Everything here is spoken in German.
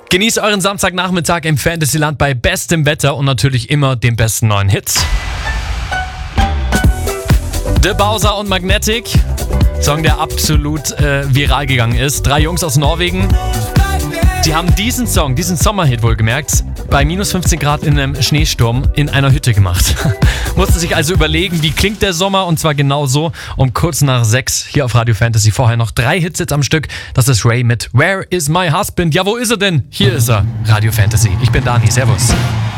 Genießt euren Samstagnachmittag im Fantasyland bei bestem Wetter und natürlich immer den besten neuen Hits. The Bowser und Magnetic, Song, der absolut viral gegangen ist. 3 Jungs aus Norwegen, die haben diesen Song, diesen Sommerhit wohlgemerkt, bei minus 15 Grad in einem Schneesturm in einer Hütte gemacht. Musste sich also überlegen, wie klingt der Sommer, und zwar genauso um kurz nach 6 hier auf Radio Fantasy. Vorher noch 3 Hits jetzt am Stück. Das ist Ray mit Where is my husband? Ja, wo ist er denn? Hier ist er. Radio Fantasy. Ich bin Dani. Servus.